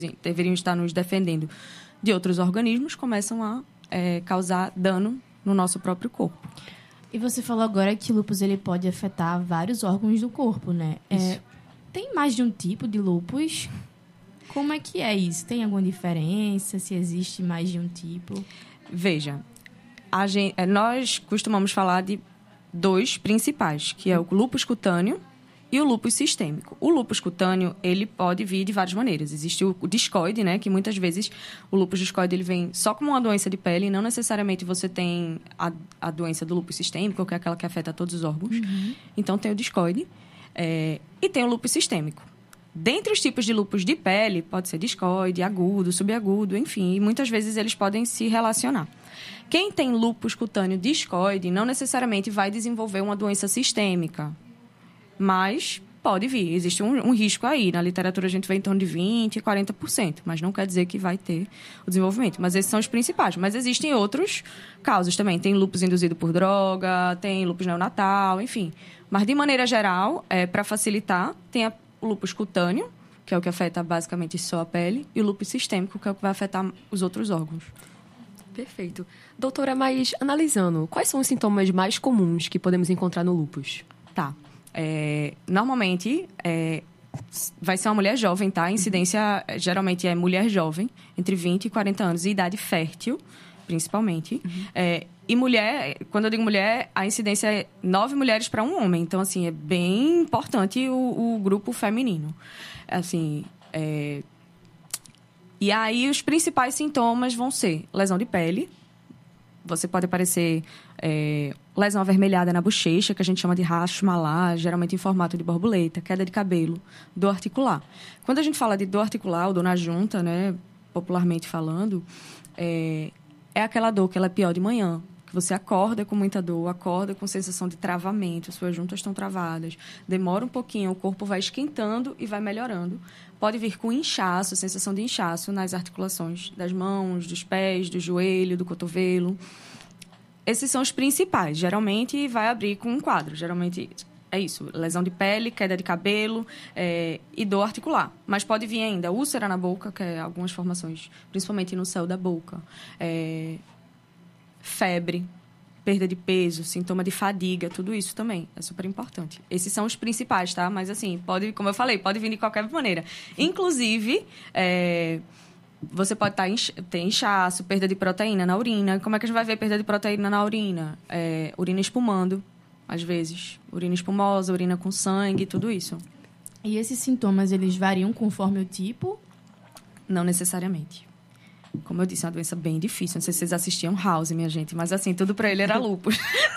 deveriam estar nos defendendo de outros organismos, começam a causar dano no nosso próprio corpo. E você falou agora que o lúpus ele pode afetar vários órgãos do corpo, né? Tem mais de um tipo de lúpus? Como é que é isso? Tem alguma diferença? Se existe mais de um tipo? Veja, nós costumamos falar de dois principais, que é o lúpus cutâneo e o lúpus sistêmico. O lúpus cutâneo, ele pode vir de várias maneiras. Existe o discoide, né, que muitas vezes o lúpus discoide ele vem só como uma doença de pele, e não necessariamente você tem a doença do lúpus sistêmico, que é aquela que afeta todos os órgãos. Então, tem o discoide e tem o lúpus sistêmico. Dentre os tipos de lúpus de pele, pode ser discoide, agudo, subagudo, enfim, e muitas vezes eles podem se relacionar. Quem tem lúpus cutâneo discoide não necessariamente vai desenvolver uma doença sistêmica, mas pode vir. Existe um risco aí. Na literatura a gente vê em torno de 20% e 40%, mas não quer dizer que vai ter o desenvolvimento. Mas esses são os principais. Mas existem outros casos também. Tem lúpus induzido por droga, tem lúpus neonatal, enfim. Mas, de maneira geral, para facilitar, tem o lúpus cutâneo, que é o que afeta basicamente só a pele, e o lúpus sistêmico, que é o que vai afetar os outros órgãos. Perfeito. Doutora, mas analisando, quais são os sintomas mais comuns que podemos encontrar no lúpus? Tá. Normalmente, vai ser uma mulher jovem, tá? A incidência geralmente é mulher jovem, entre 20 e 40 anos, e idade fértil, principalmente. E mulher, quando eu digo mulher, a incidência é 9 mulheres para um homem. Então, assim, é bem importante o grupo feminino. Assim, E aí, os principais sintomas vão ser lesão de pele. Você pode aparecer lesão avermelhada na bochecha, que a gente chama de racho malar, geralmente em formato de borboleta, queda de cabelo, dor articular. Quando a gente fala de dor articular ou dor na junta, né, popularmente falando, é aquela dor que ela é pior de manhã, que você acorda com muita dor, acorda com sensação de travamento, suas juntas estão travadas, demora um pouquinho, o corpo vai esquentando e vai melhorando. Pode vir com inchaço, sensação de inchaço nas articulações das mãos, dos pés, do joelho, do cotovelo. Esses são os principais. Geralmente vai abrir com um quadro. Geralmente é isso, lesão de pele, queda de cabelo e dor articular. Mas pode vir ainda úlcera na boca, que é algumas formações, principalmente no céu da boca. Febre, perda de peso, sintoma de fadiga, tudo isso também é super importante. Esses são os principais, tá? Mas, assim, como eu falei, pode vir de qualquer maneira. Inclusive, você pode ter inchaço, perda de proteína na urina. Como é que a gente vai ver perda de proteína na urina? Urina espumando, às vezes. Urina espumosa, urina com sangue, tudo isso. E esses sintomas, eles variam conforme o tipo? Não necessariamente. Como eu disse, é uma doença bem difícil. Não sei se vocês assistiam House, minha gente, mas, assim, tudo para ele era lúpus.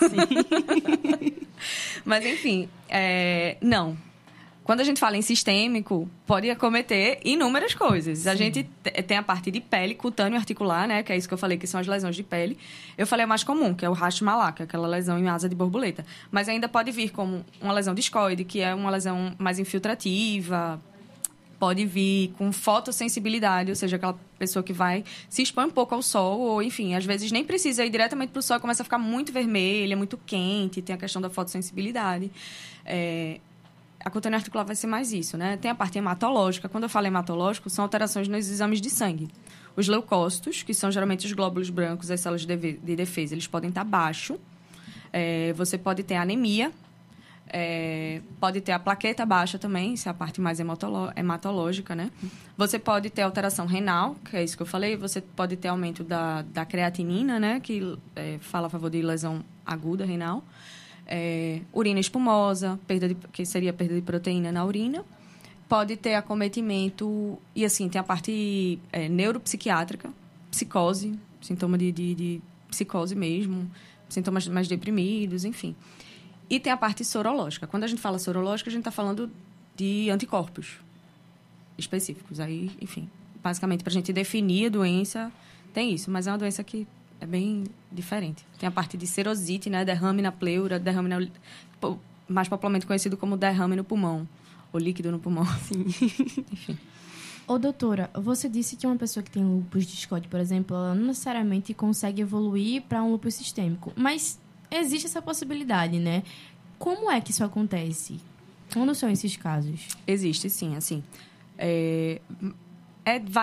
Mas, enfim, não. Quando a gente fala em sistêmico, pode acometer inúmeras coisas. Sim. A gente tem a parte de pele, cutâneo e articular, né? Que é isso que eu falei, que são as lesões de pele. Eu falei a mais comum, que é o racho malar, que é aquela lesão em asa de borboleta. Mas ainda pode vir como uma lesão discoide, que é uma lesão mais infiltrativa. Pode vir com fotossensibilidade, ou seja, aquela pessoa que se expõe um pouco ao sol, ou, enfim, às vezes nem precisa ir diretamente para o sol, começa a ficar muito vermelha, muito quente, tem a questão da fotossensibilidade. A cutânea articular vai ser mais isso, né? Tem a parte hematológica. Quando eu falo hematológico, são alterações nos exames de sangue. Os leucócitos, que são geralmente os glóbulos brancos, as células de defesa, eles podem estar baixos. Você pode ter anemia. Pode ter a plaqueta baixa também, isso é a parte mais hematológica, né? Você pode ter alteração renal, que é isso que eu falei. Você pode ter aumento da creatinina, né? Que fala a favor de lesão aguda renal. Urina espumosa, que seria perda de proteína na urina. Pode ter acometimento, e assim, tem a parte neuropsiquiátrica, psicose, sintoma de psicose mesmo, sintomas mais deprimidos, enfim. E tem a parte sorológica. Quando a gente fala sorológica, a gente está falando de anticorpos específicos. Aí, enfim, basicamente, para a gente definir a doença, tem isso. Mas é uma doença que é bem diferente. Tem a parte de serosite, né? Derrame na pleura, mais popularmente conhecido como derrame no pulmão, ou líquido no pulmão, assim. Enfim. Ô, doutora, você disse que uma pessoa que tem lúpus discoide, por exemplo, ela não necessariamente consegue evoluir para um lúpus sistêmico. Mas existe essa possibilidade, né? Como é que isso acontece? Quando são esses casos? Existe, sim, assim. vai